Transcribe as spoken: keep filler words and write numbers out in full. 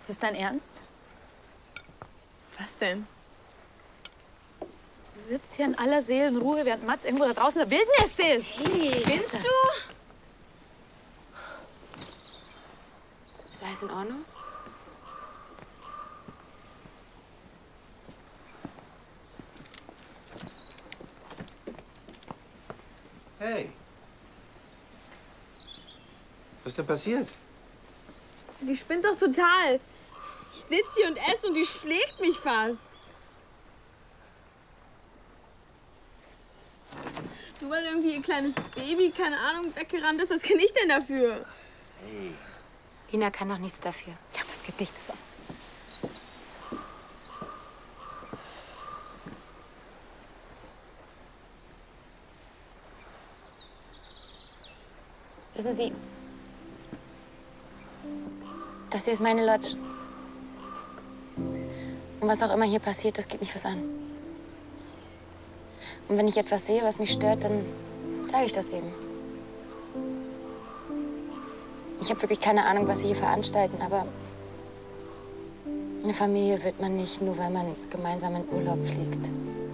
Ist das dein Ernst? Was denn? Du sitzt hier in aller Seelenruhe, während Mats irgendwo da draußen in der Wildnis ist. Hey, Bist du? Ist alles in Ordnung? Hey. Was ist denn passiert? Die spinnt doch total. Ich sitze hier und esse und die schlägt mich fast. Nur weil irgendwie ihr kleines Baby, keine Ahnung, weggerannt ist. Was kann ich denn dafür? Hey. Lina kann doch nichts dafür. Ja, was geht dich das an? Wissen Sie, das hier ist meine Lodge. Und was auch immer hier passiert, das geht mich was an. Und wenn ich etwas sehe, was mich stört, dann sage ich das eben. Ich habe wirklich keine Ahnung, was Sie hier veranstalten, aber eine Familie wird man nicht, nur weil man gemeinsam in Urlaub fliegt.